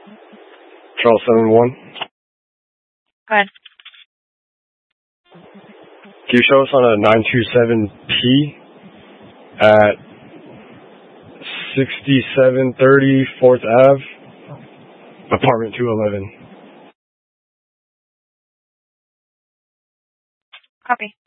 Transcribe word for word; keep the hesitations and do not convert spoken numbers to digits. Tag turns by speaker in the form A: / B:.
A: Charles seven one.
B: Go ahead.
A: Can you show us on a nine two seven P at sixty-seven thirty fourth Avenue, apartment two eleven?
B: Copy.